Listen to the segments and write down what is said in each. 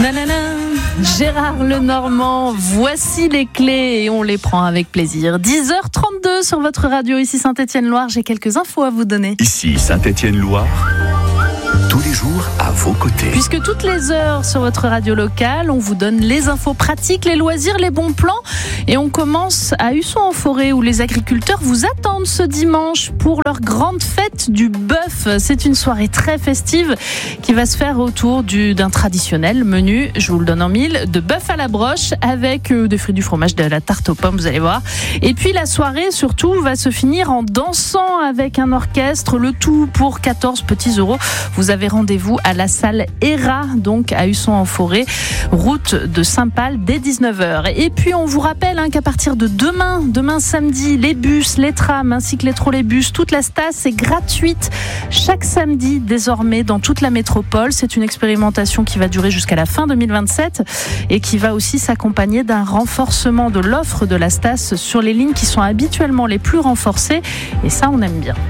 Nanana, Gérard Lenormand, voici les clés et on les prend avec plaisir. 10h32 sur votre radio, ici Saint-Étienne-Loire, j'ai quelques infos à vous donner. Ici Saint-Étienne-Loire, tous les jours à vos côtés. Puisque toutes les heures sur votre radio locale, on vous donne les infos pratiques, les loisirs, les bons plans. Et on commence à Husson-en-Forêt où les agriculteurs vous attendent ce dimanche pour leur grande fête du bœuf. C'est une soirée très festive qui va se faire autour d'un traditionnel menu, je vous le donne en mille, de bœuf à la broche avec des fruits du fromage, de la tarte aux pommes, vous allez voir. Et puis la soirée surtout va se finir en dansant avec un orchestre, le tout pour 14 petits euros. Vous avez rendez-vous à la salle ERA, donc à Husson-en-Forêt, route de Saint-Pal, dès 19h. Et puis on vous rappelle qu'à partir de demain samedi, les bus, les trams ainsi que les trolleybus, toute la Stas est gratuite chaque samedi désormais dans toute la métropole. C'est une expérimentation qui va durer jusqu'à la fin 2027 et qui va aussi s'accompagner d'un renforcement de l'offre de la Stas sur les lignes qui sont habituellement les plus renforcées. Et ça, on aime bien.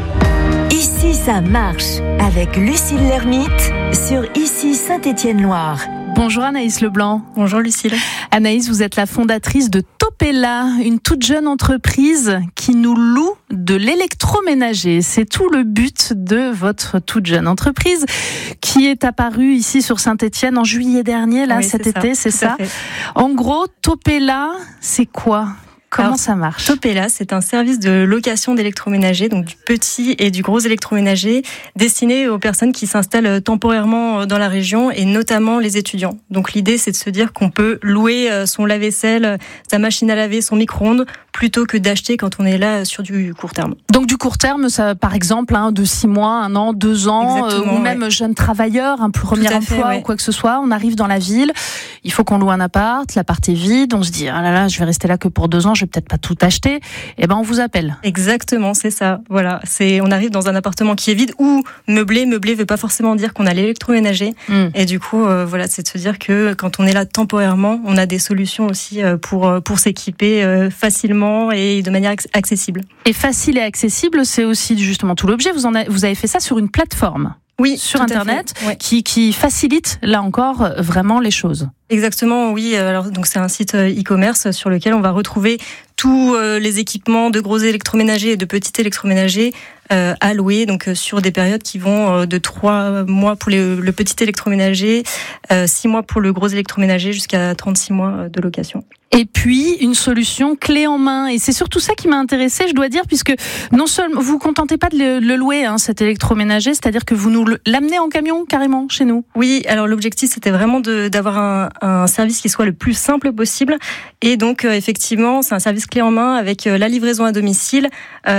Ici, ça marche avec Lucille Lermite sur Ici Saint-Étienne-Loire. Bonjour Anaïs Leblanc. Bonjour Lucille. Anaïs, vous êtes la fondatrice de Topella, une toute jeune entreprise qui nous loue de l'électroménager. C'est tout le but de votre toute jeune entreprise qui est apparue ici sur Saint-Étienne en juillet dernier, là, oui, cet été, c'est ça. En gros, Topella, c'est quoi ? Comment ça marche ? Topella, c'est un service de location d'électroménager, donc du petit et du gros électroménager, destiné aux personnes qui s'installent temporairement dans la région et notamment les étudiants. Donc l'idée, c'est de se dire qu'on peut louer son lave-vaisselle, sa machine à laver, son micro-ondes, plutôt que d'acheter quand on est là sur du court terme. Donc du court terme, ça, par exemple, de 6 mois, 1 an, 2 ans, ou même jeune travailleur, un premier emploi ou quoi que ce soit, on arrive dans la ville, il faut qu'on loue un appart, l'appart est vide, on se dit ah là là, je vais rester là que pour 2 ans, je vais peut-être pas tout acheter, et on vous appelle. Exactement, c'est ça. Voilà, on arrive dans un appartement qui est vide ou meublé. Meublé veut pas forcément dire qu'on a l'électroménager. Et du coup, c'est de se dire que quand on est là temporairement, on a des solutions aussi pour s'équiper facilement et de manière accessible. Et facile et accessible, c'est aussi justement tout l'objet. Vous avez fait ça sur une plateforme. Oui, sur Internet, qui facilite, là encore, vraiment les choses. Exactement, oui. Alors, donc, c'est un site e-commerce sur lequel on va retrouver tous les équipements de gros électroménagers et de petits électroménagers à louer, donc sur des périodes qui vont de 3 mois pour le petit électroménager, 6 mois pour le gros électroménager, jusqu'à 36 mois de location. Et puis, une solution clé en main. Et c'est surtout ça qui m'a intéressée, je dois dire, puisque non seulement vous vous contentez pas de le louer, cet électroménager, c'est-à-dire que vous nous l'amenez en camion carrément chez nous. Oui, alors l'objectif, c'était vraiment d'avoir un service qui soit le plus simple possible. Et donc, effectivement, c'est un service clé en main avec la livraison à domicile,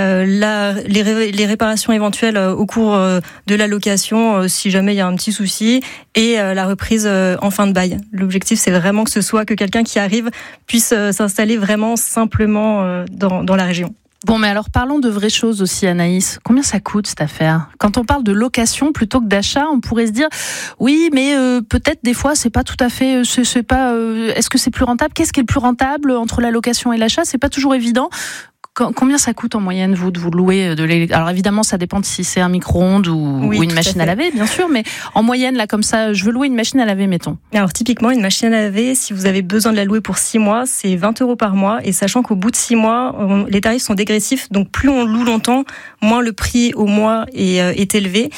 les réparations éventuelles au cours de la location, si jamais il y a un petit souci, et la reprise en fin de bail. L'objectif, c'est vraiment que quelqu'un qui arrive puisse s'installer vraiment simplement dans la région. Bon, mais alors parlons de vraies choses aussi, Anaïs. Combien ça coûte cette affaire ? Quand on parle de location plutôt que d'achat, on pourrait se dire oui, mais peut-être des fois c'est pas tout à fait. C'est pas. Est-ce que c'est plus rentable ? Qu'est-ce qui est le plus rentable entre la location et l'achat ? C'est pas toujours évident. Combien ça coûte en moyenne, vous, de vous louer de l'électricité ? Alors évidemment, ça dépend de si c'est un micro-ondes ou une machine à laver, bien sûr, mais en moyenne, là, comme ça, je veux louer une machine à laver, mettons. Alors typiquement, une machine à laver, si vous avez besoin de la louer pour 6 mois, c'est 20 € par mois, et sachant qu'au bout de 6 mois, les tarifs sont dégressifs, donc plus on loue longtemps, moins le prix au mois est élevé.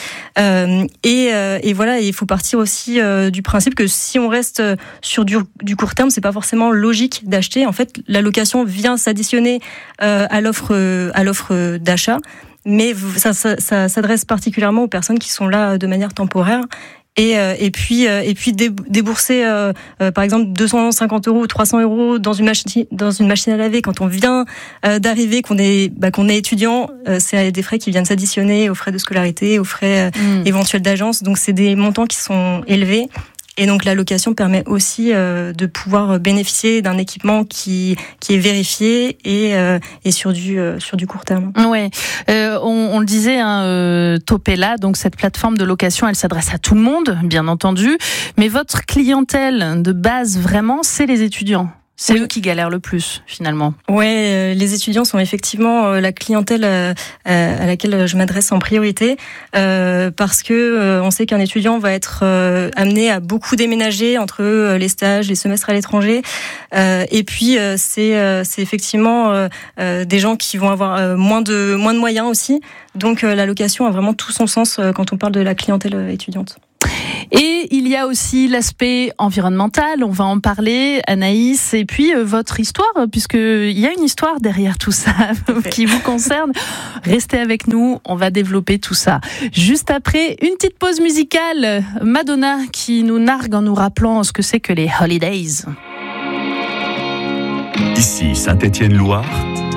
Et voilà, il faut partir aussi du principe que si on reste sur du court terme, c'est pas forcément logique d'acheter. En fait, la location vient s'additionner à l'offre d'achat, mais ça s'adresse particulièrement aux personnes qui sont là de manière temporaire. Et puis débourser par exemple 250 € ou 300 € dans une machine à laver quand on vient d'arriver, qu'on est étudiant, c'est des frais qui viennent s'additionner aux frais de scolarité, aux frais éventuels d'agence. Donc c'est des montants qui sont élevés. Et donc la location permet aussi de pouvoir bénéficier d'un équipement qui est vérifié et sur du court terme. Ouais, on le disait, Topella, donc cette plateforme de location, elle s'adresse à tout le monde, bien entendu, mais votre clientèle de base vraiment, c'est les étudiants. C'est eux qui galèrent le plus, finalement. Ouais, les étudiants sont effectivement la clientèle à laquelle je m'adresse en priorité, parce que on sait qu'un étudiant va être amené à beaucoup déménager entre les stages, les semestres à l'étranger, et puis c'est effectivement des gens qui vont avoir moins de moyens aussi. Donc la location a vraiment tout son sens quand on parle de la clientèle étudiante. Et il y a aussi l'aspect environnemental, on va en parler, Anaïs, et puis votre histoire, puisqu'il y a une histoire derrière tout ça qui vous concerne. Restez avec nous, on va développer tout ça. Juste après, une petite pause musicale, Madonna qui nous nargue en nous rappelant ce que c'est que les holidays. Ici Saint-Étienne-Loire,